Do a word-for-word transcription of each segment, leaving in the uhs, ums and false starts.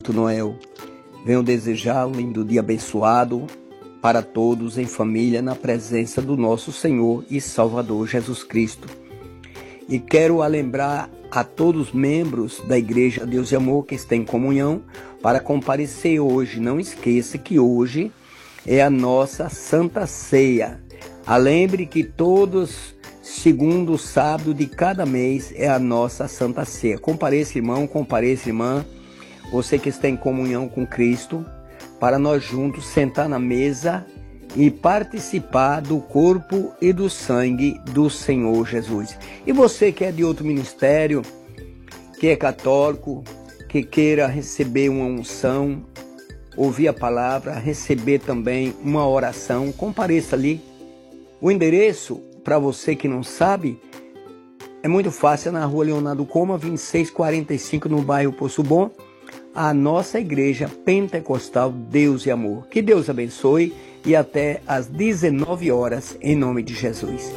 Pastor Noel. Venho desejar um lindo dia abençoado para todos em família, na presença do nosso Senhor e Salvador Jesus Cristo. E quero lembrar a todos os membros da Igreja Deus e Amor que estão em comunhão para comparecer hoje. Não esqueça que hoje é a nossa Santa Ceia. Ah, lembre que todos, segundo sábado de cada mês, é a nossa Santa Ceia. Compareça, irmão, compareça, irmã, você que está em comunhão com Cristo, para nós juntos sentar na mesa e participar do corpo e do sangue do Senhor Jesus. E você que é de outro ministério, que é católico, que queira receber uma unção, ouvir a palavra, receber também uma oração, compareça ali. O endereço, para você que não sabe, é muito fácil, é na rua Leonardo Coma, vinte e seis quarenta e cinco, no bairro Poço Bom, a nossa Igreja Pentecostal Deus e Amor. Que Deus abençoe e até às dezenove horas, em nome de Jesus.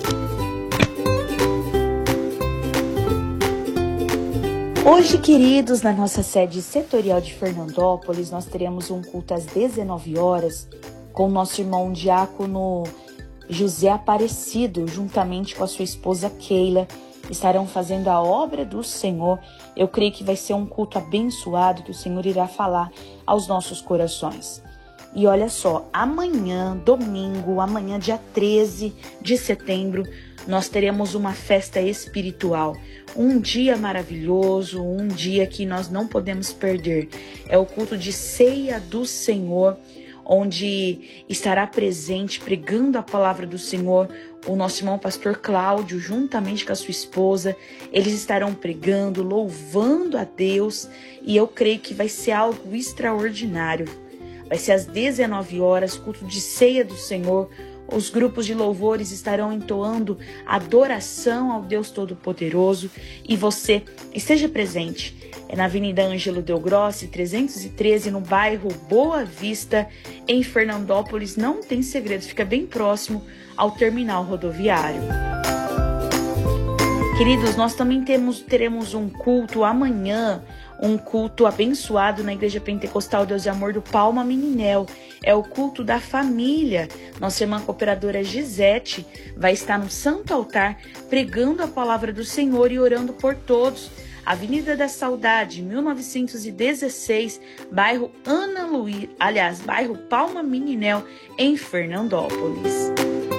Hoje, queridos, na nossa sede setorial de Fernandópolis, nós teremos um culto às dezenove horas com o nosso irmão diácono José Aparecido, juntamente com a sua esposa Keila. Estarão fazendo a obra do Senhor. Eu creio que vai ser um culto abençoado, que o Senhor irá falar aos nossos corações. E olha só, amanhã, domingo, amanhã dia treze de setembro, nós teremos uma festa espiritual. Um dia maravilhoso, um dia que nós não podemos perder. É o culto de ceia do Senhor, onde estará presente, pregando a palavra do Senhor, o nosso irmão pastor Cláudio, juntamente com a sua esposa. Eles estarão pregando, louvando a Deus, e eu creio que vai ser algo extraordinário. Vai ser às dezenove horas, culto de ceia do Senhor. Os grupos de louvores estarão entoando adoração ao Deus Todo-Poderoso, e você esteja presente. É na Avenida Ângelo Del Grossi, trezentos e treze, no bairro Boa Vista, em Fernandópolis. Não tem segredo, fica bem próximo ao terminal rodoviário. Queridos, nós também temos, teremos um culto amanhã, um culto abençoado na Igreja Pentecostal Deus e Amor do Palma Meninel. É o culto da família. Nossa irmã cooperadora Gisete vai estar no Santo Altar pregando a palavra do Senhor e orando por todos. Avenida da Saudade, mil novecentos e dezesseis, bairro Ana Luí, aliás, bairro Palma Meninel, em Fernandópolis.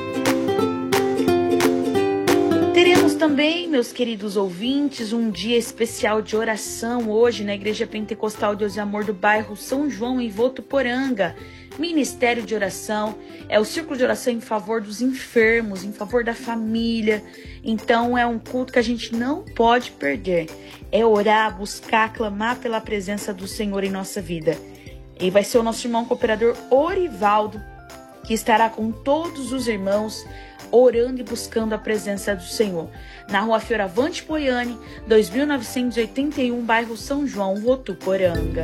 Teremos também, meus queridos ouvintes, um dia especial de oração hoje na Igreja Pentecostal Deus e Amor do bairro São João, em Votuporanga. Ministério de oração, é o círculo de oração em favor dos enfermos, em favor da família. Então é um culto que a gente não pode perder. É orar, buscar, clamar pela presença do Senhor em nossa vida. E vai ser o nosso irmão cooperador Orivaldo, que estará com todos os irmãos orando e buscando a presença do Senhor. Na rua Fioravante Poiani, dois mil novecentos e oitenta e um, bairro São João, Votuporanga.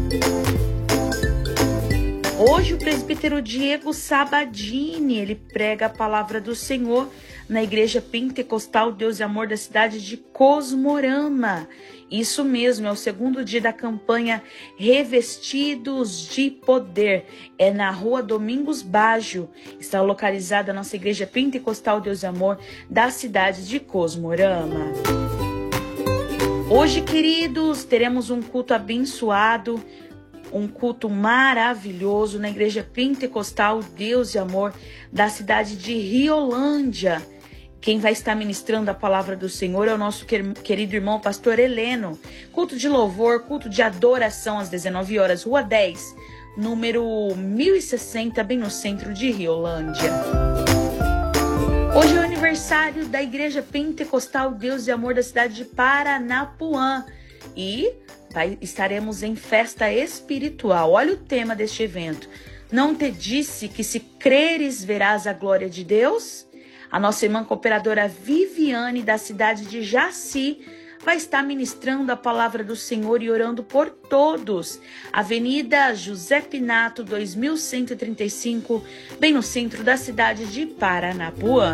Hoje o presbítero Diego Sabadini, ele prega a palavra do Senhor na Igreja Pentecostal Deus e Amor da cidade de Cosmorama. Isso mesmo, é o segundo dia da campanha Revestidos de Poder. É na rua Domingos Baggio. Está localizada a nossa Igreja Pentecostal Deus e Amor da cidade de Cosmorama. Hoje, queridos, teremos um culto abençoado, um culto maravilhoso na Igreja Pentecostal Deus e Amor da cidade de Riolândia. Quem vai estar ministrando a palavra do Senhor é o nosso querido irmão pastor Heleno. Culto de louvor, culto de adoração às dezenove horas, rua dez, número mil e sessenta, bem no centro de Riolândia. Hoje é o aniversário da Igreja Pentecostal Deus e Amor da cidade de Paranapuã. E vai, estaremos em festa espiritual. Olha o tema deste evento. Não te disse que se creres verás a glória de Deus? A nossa irmã cooperadora Viviane, da cidade de Jaci, vai estar ministrando a palavra do Senhor e orando por todos. Avenida José Pinato, dois mil cento e trinta e cinco, bem no centro da cidade de Paranapuã.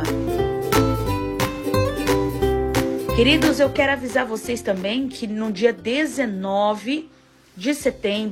Queridos, eu quero avisar vocês também que no dia dezenove de setembro,